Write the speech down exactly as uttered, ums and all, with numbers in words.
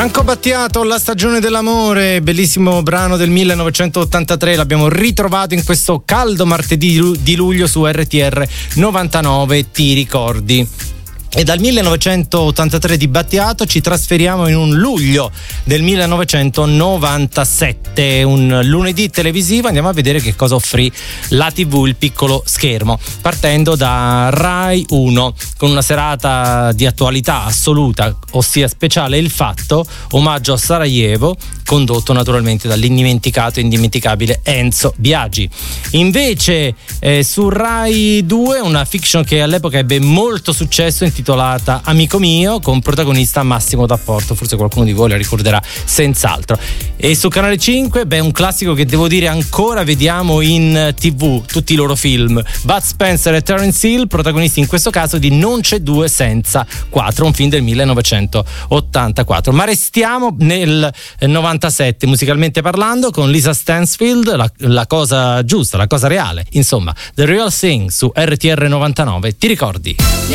Franco Battiato, La stagione dell'amore, bellissimo brano del millenovecentottantatré, l'abbiamo ritrovato in questo caldo martedì di luglio su R T R novantanove, ti ricordi? E dal millenovecentottantatré di Battiato ci trasferiamo in un luglio del millenovecentonovantasette, un lunedì televisivo. Andiamo a vedere che cosa offrì la tivù, il piccolo schermo, partendo da Rai uno con una serata di attualità assoluta, ossia Speciale Il Fatto, omaggio a Sarajevo, condotto naturalmente dall'indimenticato e indimenticabile Enzo Biagi. Invece eh, su Rai due una fiction che all'epoca ebbe molto successo, intitolata Amico mio, con protagonista Massimo D'Apporto, forse qualcuno di voi la ricorderà senz'altro. E su Canale cinque, beh, un classico che devo dire ancora vediamo in tivù, tutti i loro film, Bud Spencer e Terence Hill, protagonisti in questo caso di Non c'è due senza quattro, un film del millenovecentottantaquattro. Ma restiamo nel novantasette musicalmente parlando, con Lisa Stansfield, la, la cosa giusta, la cosa reale, insomma, The Real Thing su R T R novantanove, ti ricordi?